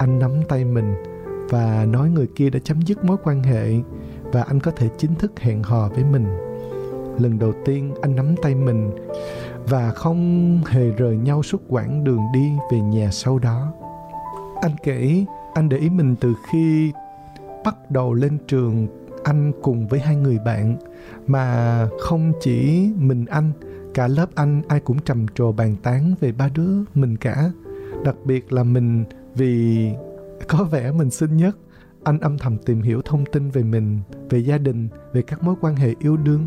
anh nắm tay mình và nói người kia đã chấm dứt mối quan hệ và anh có thể chính thức hẹn hò với mình. Lần đầu tiên anh nắm tay mình và không hề rời nhau suốt quãng đường đi về nhà sau đó. Anh kể anh để ý mình từ khi bắt đầu lên trường anh cùng với 2 người bạn, mà không chỉ mình anh, cả lớp anh ai cũng trầm trồ bàn tán về 3 đứa mình cả. Đặc biệt là mình, vì có vẻ mình xinh nhất. Anh âm thầm tìm hiểu thông tin về mình, về gia đình, về các mối quan hệ yêu đương.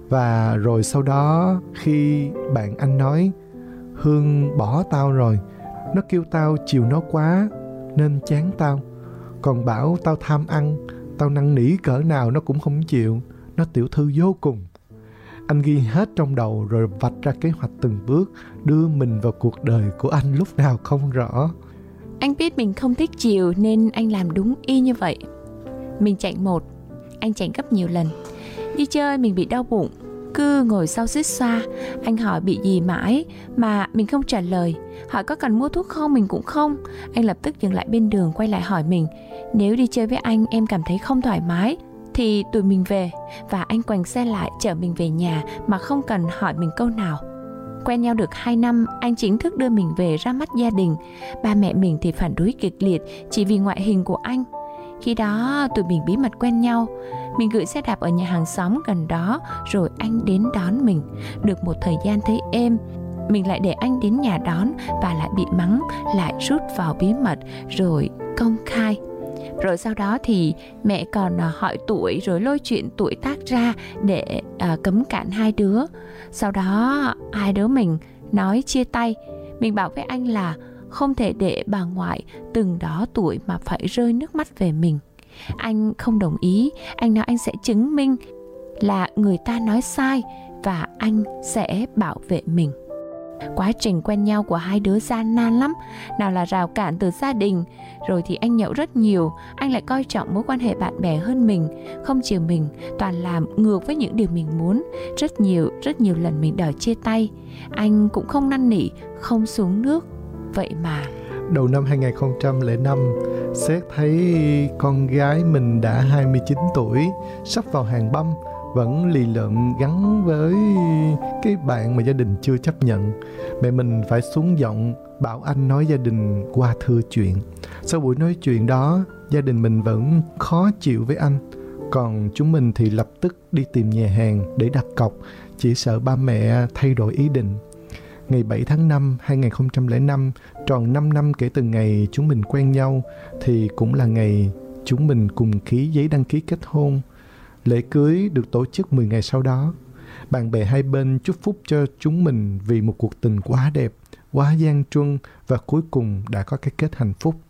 Và rồi sau đó khi bạn anh nói Hương bỏ tao rồi, nó kêu tao chiều nó quá nên chán tao, còn bảo tao tham ăn, tao năn nỉ cỡ nào nó cũng không chịu, nó tiểu thư vô cùng. Anh ghi hết trong đầu rồi vạch ra kế hoạch từng bước đưa mình vào cuộc đời của anh lúc nào không rõ. Anh biết mình không thích chiều nên anh làm đúng y như vậy. Mình chạy một, anh chạy gấp nhiều lần. Đi chơi mình bị đau bụng, cứ ngồi sau xích xoa. Anh hỏi bị gì mãi mà mình không trả lời. Hỏi có cần mua thuốc không, mình cũng không. Anh lập tức dừng lại bên đường, quay lại hỏi mình, nếu đi chơi với anh em cảm thấy không thoải mái thì tụi mình về. Và anh quành xe lại chở mình về nhà mà không cần hỏi mình câu nào. Quen nhau được 2 năm, anh chính thức đưa mình về ra mắt gia đình. Ba mẹ mình thì phản đối kịch liệt chỉ vì ngoại hình của anh. Khi đó tụi mình bí mật quen nhau. Mình gửi xe đạp ở nhà hàng xóm gần đó, rồi anh đến đón mình. Được một thời gian thấy êm, mình lại để anh đến nhà đón và lại bị mắng, lại rút vào bí mật rồi công khai. Rồi sau đó thì mẹ còn hỏi tuổi rồi lôi chuyện tuổi tác ra để cấm cản 2 đứa. Sau đó 2 đứa mình nói chia tay. Mình bảo với anh là không thể để bà ngoại từng đó tuổi mà phải rơi nước mắt về mình. Anh không đồng ý. Anh nói anh sẽ chứng minh là người ta nói sai và anh sẽ bảo vệ mình. Quá trình quen nhau của 2 đứa gian nan lắm. Nào là rào cản từ gia đình, rồi thì anh nhậu rất nhiều. Anh lại coi trọng mối quan hệ bạn bè hơn mình, không chiều mình, toàn làm ngược với những điều mình muốn. Rất nhiều lần mình đòi chia tay. Anh cũng không năn nỉ, không xuống nước. Vậy mà đầu năm 2005, xét thấy con gái mình đã 29 tuổi, sắp vào hàng băm, vẫn lì lợm gắn với cái bạn mà gia đình chưa chấp nhận. Mẹ mình phải xuống giọng bảo anh nói gia đình qua thưa chuyện. Sau buổi nói chuyện đó, gia đình mình vẫn khó chịu với anh. Còn chúng mình thì lập tức đi tìm nhà hàng để đặt cọc, chỉ sợ ba mẹ thay đổi ý định. Ngày 7 tháng 5, 2005, tròn 5 năm kể từ ngày chúng mình quen nhau, thì cũng là ngày chúng mình cùng ký giấy đăng ký kết hôn. Lễ cưới được tổ chức 10 ngày sau đó. Bạn bè hai bên chúc phúc cho chúng mình vì một cuộc tình quá đẹp, quá gian truân và cuối cùng đã có cái kết hạnh phúc.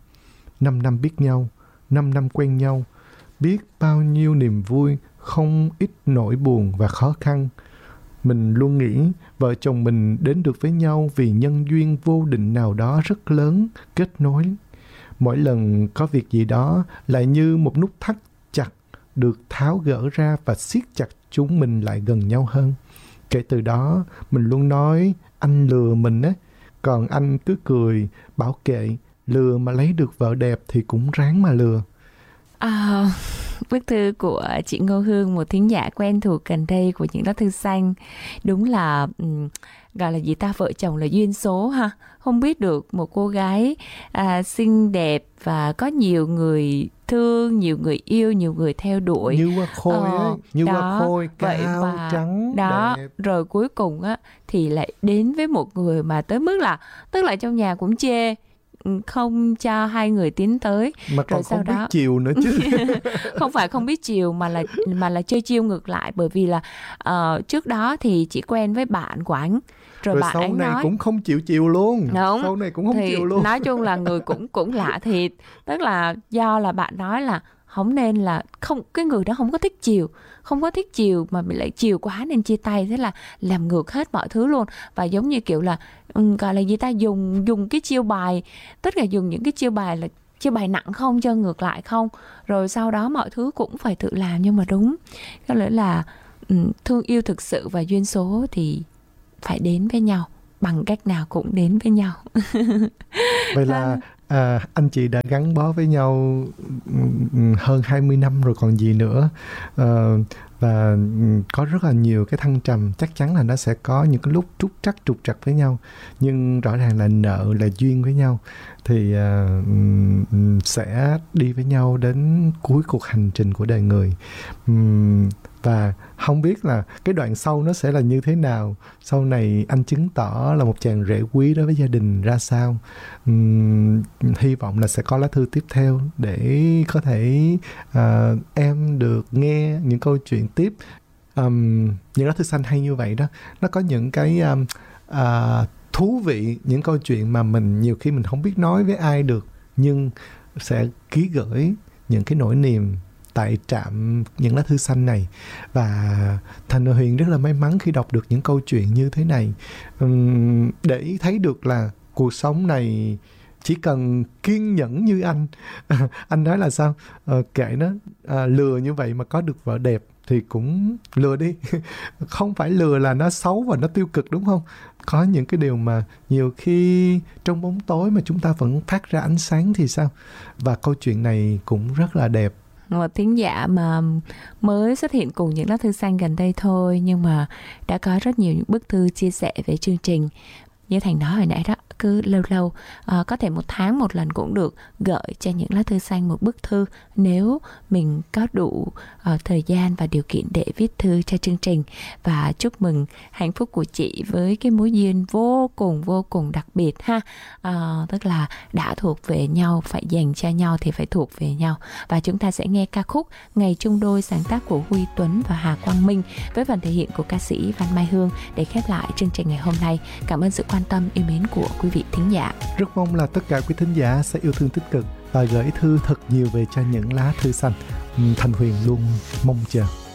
5 năm biết nhau, 5 năm quen nhau, biết bao nhiêu niềm vui, không ít nỗi buồn và khó khăn. Mình luôn nghĩ vợ chồng mình đến được với nhau vì nhân duyên vô định nào đó rất lớn, kết nối. Mỗi lần có việc gì đó lại như một nút thắt chặt được tháo gỡ ra và siết chặt chúng mình lại gần nhau hơn. Kể từ đó, mình luôn nói anh lừa mình á, còn anh cứ cười, bảo kệ, lừa mà lấy được vợ đẹp thì cũng ráng mà lừa. Bức thư của chị Ngô Hương, một thính giả quen thuộc gần đây của những lá thư xanh. Đúng là gọi là gì ta, vợ chồng là duyên số ha. Không biết được một cô gái xinh đẹp và có nhiều người thương, nhiều người yêu, nhiều người theo đuổi. Như hoa khôi ấy, như hoa khôi, cao, trắng, đó, đẹp. Rồi cuối cùng á thì lại đến với một người mà tới mức là, tức là trong nhà cũng chê, không cho hai người tiến tới. Mà còn rồi không biết chiều nữa chứ. Không phải không biết chiều mà là chơi chiêu ngược lại. Bởi vì là trước đó thì chỉ quen với bạn của anh, rồi bạn sau ấy này nói cũng không chịu chiều luôn. Đúng. Sau này cũng không thì chịu luôn. nói chung là người cũng lạ thiệt. Tức là do là bạn nói là không nên là, không, cái người đó không có thích chiều mà bị lại chiều quá nên chia tay. Thế là làm ngược hết mọi thứ luôn. Và giống như kiểu là gọi là gì ta, dùng cái chiêu bài, tất cả dùng những cái chiêu bài là chiêu bài nặng không, cho ngược lại không. Rồi sau đó mọi thứ cũng phải tự làm. Nhưng mà đúng, có lẽ là thương yêu thực sự và duyên số thì phải đến với nhau, bằng cách nào cũng đến với nhau. Vậy là Anh chị đã gắn bó với nhau hơn 20 năm rồi còn gì nữa. Và có rất là nhiều cái thăng trầm, chắc chắn là nó sẽ có những cái lúc trục trặc với nhau, nhưng rõ ràng là nợ là duyên với nhau, thì sẽ đi với nhau đến cuối cuộc hành trình của đời người. Và không biết là cái đoạn sau nó sẽ là như thế nào. Sau này anh chứng tỏ là một chàng rể quý đối với gia đình ra sao. Hy vọng là sẽ có lá thư tiếp theo để có thể em được nghe những câu chuyện tiếp. Những lá thư xanh hay như vậy đó, nó có những cái thú vị, những câu chuyện mà mình nhiều khi mình không biết nói với ai được, nhưng sẽ ký gửi những cái nỗi niềm tại trạm những lá thư xanh này. Và Thành và Huyền rất là may mắn khi đọc được những câu chuyện như thế này, để thấy được là cuộc sống này chỉ cần kiên nhẫn như anh. Anh nói là sao? Kệ nó, lừa như vậy mà có được vợ đẹp thì cũng lừa đi. Không phải lừa là nó xấu và nó tiêu cực, đúng không? Có những cái điều mà nhiều khi trong bóng tối mà chúng ta vẫn phát ra ánh sáng thì sao? Và câu chuyện này cũng rất là đẹp. Một thính giả mà mới xuất hiện cùng những lá thư xanh gần đây thôi, nhưng mà đã có rất nhiều những bức thư chia sẻ về chương trình. Như Thành nói hồi nãy đó, cứ lâu lâu có thể 1 tháng một lần cũng được, gửi cho những lá thư xanh một bức thư nếu mình có đủ thời gian và điều kiện để viết thư cho chương trình. Và chúc mừng hạnh phúc của chị với cái mối duyên vô cùng đặc biệt ha. Tức là đã thuộc về nhau, phải dành cho nhau thì phải thuộc về nhau. Và chúng ta sẽ nghe ca khúc Ngày chung đôi, sáng tác của Huy Tuấn và Hà Quang Minh với phần thể hiện của ca sĩ Văn Mai Hương để khép lại chương trình ngày hôm nay. Cảm ơn sự quan tâm yêu mến của quý vị thính giả. Rất mong là tất cả quý thính giả sẽ yêu thương tích cực và gửi thư thật nhiều về cho những lá thư xanh. Thành Huyền luôn mong chờ.